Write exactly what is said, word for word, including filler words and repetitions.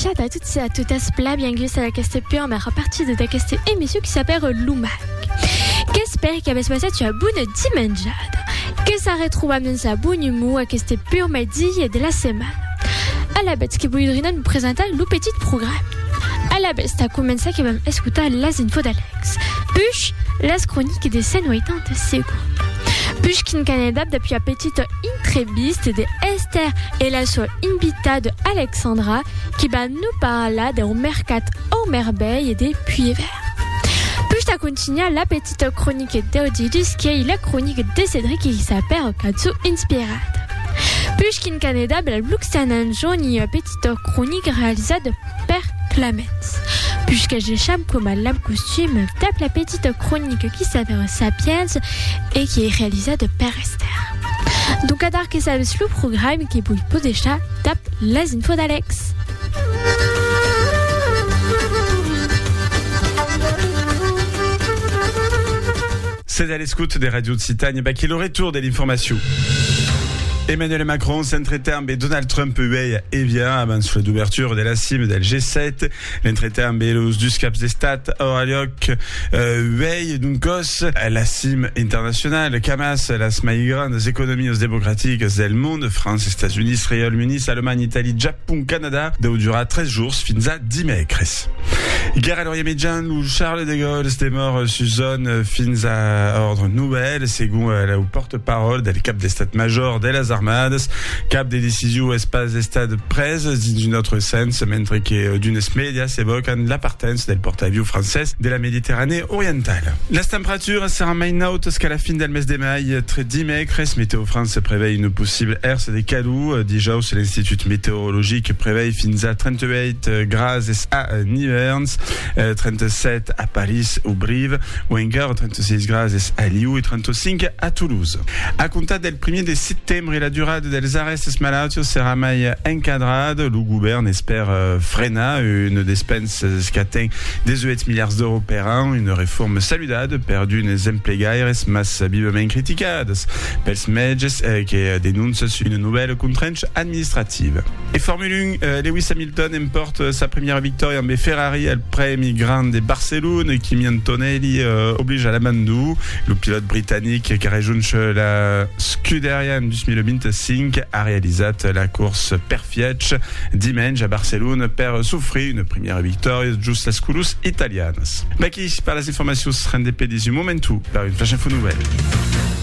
Ciao à toutes et à toutes, là, bienvenue à la caste pure, mais repartie de la caste émission qui s'appelle Lumac. Qu'espère qu'il y avait passé tu as bout de dimanjade. Que ça retrouve à bien sa bout mou à caste pure midi et de la semaine. À la bête qui voulait nous présenter le petit programme. À la bête, t'as commencé qui va écouter les infos d'Alex. Puis, la chronique des scènes ouaitantes secondes. Pushkin Canada depuis la petite intrébiste de Esther et la sua invitée de Alexandra qui va nous parler des mercat au merveille et des puits verts. Puis je continue la petite chronique d'Odilus qui est la chronique de Cédric qui s'appelle Katsu Inspirade. Pushkin Canada, la Luxanan jaune et une petite chronique réalisée de Père Clemens. Puisque j'ai cham comme à l'âme costume, tape la petite chronique qui s'appelle Sapiens et qui est réalisée de Père Esther. Donc, à dire que ça le programme qui bouille pour des chats, tape les infos d'Alex. C'est à l'écoute des radios de Citagne, bah, qui est le retour de l'information. Emmanuel Macron s'entretient avec Donald Trump et via avant l'ouverture de la cime del G sept. L'entretien avec los deux caps d'Estat aura lieu euh, duncos la cime internationale Camas las mai grandes économies démocratiques del monde, France, États-Unis, Royaume-Uni, Allemagne, Italie, Japon, Canada, d'où durera treize jours fins à dimecres. Guerre à l'Orient où Charles de Gaulle est mort sur zone fins à ordre nouvelle, según le porte-parole del cap d'Estat-major de las Armadas, cap des décisions espace d'estat presse d'une autre sens, mentre que d'une médias évoquent l'appartenance del porte-avions français de la Méditerranée orientale. Les températures seront maintes jusqu'à la fin del mes de mai, très dimecres. Météo France prévoit une possible herse de calou. Déjà, c'est l'Institut météorologique prévoit fins à trente-huit grades à Niverns, trente-sept à Paris ou Brive, ou encore trente-six grades à Lyon et trente-cinq à Toulouse. À compter del premier de septembre, la durade dels arrestes malatios sera mai encadrada. Le gouvernement espère euh, freiner une dépense qui atteint dix-huit milliards d'euros par an, une réforme saludable per d'unes emplegaires mas vivement criticadas pels metges eh, qui dénoncent une nouvelle contrainte administrative. Et Formule un, euh, Lewis Hamilton emporte sa première victoire en Ferrari al Premi Grande de Barcelone. Kimi Antonelli euh, oblige à l'abandon. Le pilote britannique qui rejoint la Scuderia en deux mille vingt-cinq a réalisé la course perfect dimanche à Barcelone per souffrir une première victoire juste las courses italianas. Baki par les informations rendez-vous du momentu par une flash info nouvelle.